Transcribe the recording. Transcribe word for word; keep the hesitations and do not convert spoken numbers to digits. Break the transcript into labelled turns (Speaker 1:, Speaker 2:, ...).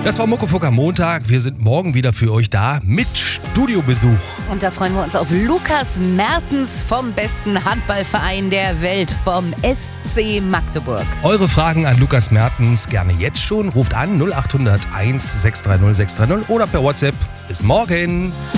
Speaker 1: Das war Muckefuck am Montag. Wir sind morgen wieder für euch da mit Studiobesuch.
Speaker 2: Und da freuen wir uns auf Lukas Mertens vom besten Handballverein der Welt, vom S C Magdeburg.
Speaker 1: Eure Fragen an Lukas Mertens gerne jetzt schon. Ruft an null acht null null eins sechs drei null sechs drei null oder per WhatsApp. Bis morgen.